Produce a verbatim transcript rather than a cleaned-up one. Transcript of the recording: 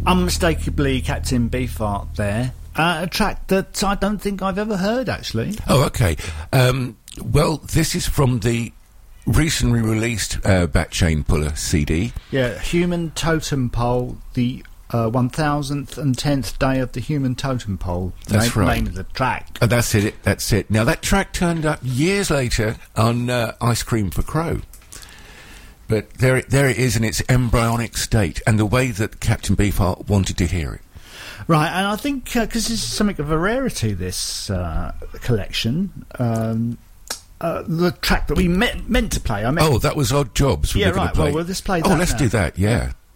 unmistakably Captain Beefheart there. Uh, a track that I don't think I've ever heard, actually. Oh, okay. Um, well, this is from the recently released uh, Bat Chain Puller C D. Yeah, Human Totem Pole, the uh, one thousandth and tenth day of the Human Totem Pole. That's name, right. Name of the track. Uh, that's it, that's it. Now, that track turned up years later on uh, Ice Cream for Crow. But there it, there it is in its embryonic state, and the way that Captain Beefheart wanted to hear it. Right, and I think, because uh, this is something of a rarity, this uh, collection, um, uh, the track that we me- meant to play. I meant oh, that was Odd Jobs we yeah, were going right, to play. well, we'll just play that Oh, let's now. do that, yeah.